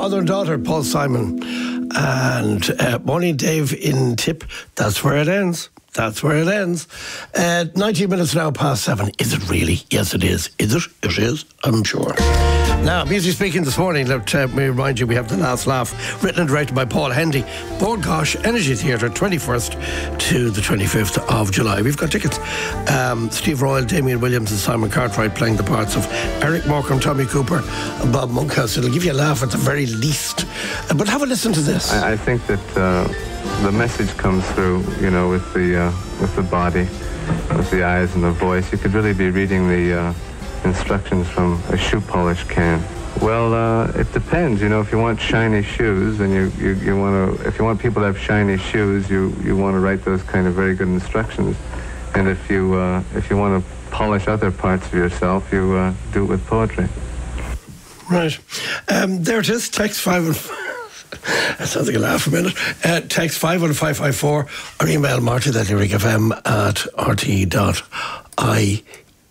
Father and daughter, Paul Simon. And morning, Dave in Tip. That's where it ends. That's where it ends. 19 minutes now past 7. Is it really? Yes, it is. Is it? It is, I'm sure. Now, Music Speaking this morning, let me remind you, we have The Last Laugh, written and directed by Paul Hendy. Bord Gáis Energy Theatre, 21st to the 25th of July. We've got tickets. Steve Royal, Damien Williams and Simon Cartwright playing the parts of Eric Morecambe, Tommy Cooper and Bob Monkhouse. It'll give you a laugh at the very least. But have a listen to this. I think that the message comes through, with the body, with the eyes and the voice. You could really be reading the instructions from a shoe polish can. Well, it depends. If you want shiny shoes and you want to, if you want people to have shiny shoes, you want to write those kind of very good instructions. And if you want to polish other parts of yourself, you do it with poetry. Right. There it is. Text 5 that sounds like a laugh a minute. Text 51554 or email martin@lyricfm at rt.ie.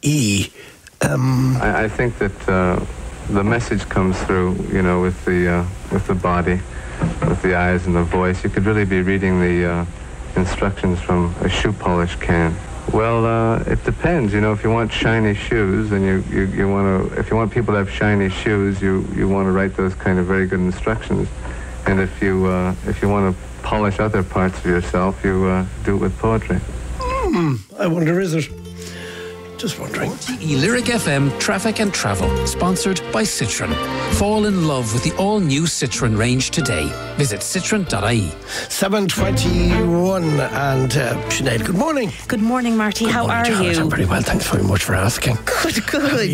I think that the message comes through, with the body, with the eyes and the voice. You could really be reading the instructions from a shoe polish can. Well, it depends. If you want shiny shoes and you want to, if you want people to have shiny shoes, you want to write those kind of very good instructions. And if you want to polish other parts of yourself, you do it with poetry. I wonder, is it? Just wondering. Lyric FM Traffic and Travel, sponsored by Citroën. Fall in love with the all-new Citroën range today. Visit citroen.ie. 7:21 and Sinead, good morning. Good morning, Marty. How are you? I'm very well, thanks very much for asking. Good.